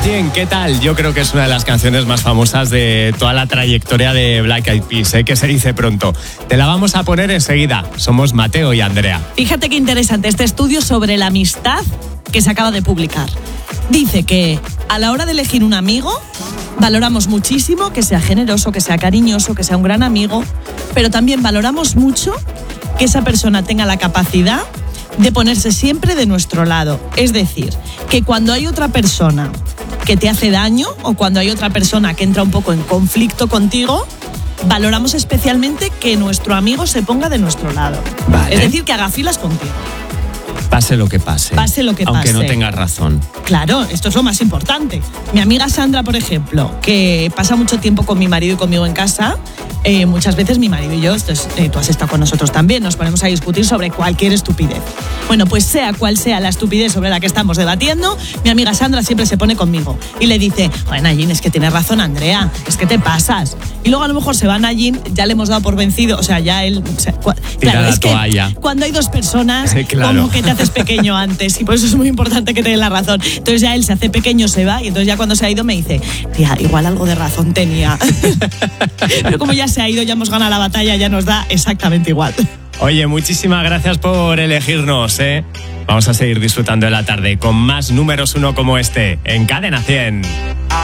100, ¿qué tal? Yo creo que es una de las canciones más famosas de toda la trayectoria de Black Eyed Peas, que se dice pronto. Te la vamos a poner enseguida. Somos Mateo y Andrea. Fíjate qué interesante este estudio sobre la amistad que se acaba de publicar. Dice que a la hora de elegir un amigo, valoramos muchísimo que sea generoso, que sea cariñoso, que sea un gran amigo, pero también valoramos mucho que esa persona tenga la capacidad de ponerse siempre de nuestro lado. Es decir, que cuando hay otra persona que te hace daño o cuando hay otra persona que entra un poco en conflicto contigo, valoramos especialmente que nuestro amigo se ponga de nuestro lado. Vale. Es decir, que haga filas contigo. Pase lo que pase. Pase lo que aunque pase. no tengas razón. Claro, esto es lo más importante. Mi amiga Sandra, por ejemplo, que pasa mucho tiempo con mi marido y conmigo en casa, muchas veces mi marido y yo, tú has estado con nosotros también, nos ponemos a discutir sobre cualquier estupidez. Bueno, pues sea cual sea la estupidez sobre la que estamos debatiendo, mi amiga Sandra siempre se pone conmigo y le dice: "Joder, Nayín, es que tienes razón, Andrea, es que te pasas". Y luego a lo mejor se va Nayín, ya le hemos dado por vencido, o sea, ya él... Tira la es toalla. que cuando hay dos personas, Claro. como que te haces pequeño antes, y por eso es muy importante que te den la razón. Entonces ya él se hace pequeño, se va, y entonces ya cuando se ha ido me dice: "Tía, igual algo de razón tenía". Pero como ya se ha ido, ya hemos ganado la batalla, ya nos da exactamente igual. Oye, muchísimas gracias por elegirnos, Vamos a seguir disfrutando de la tarde con más números 1 como este en Cadena 100.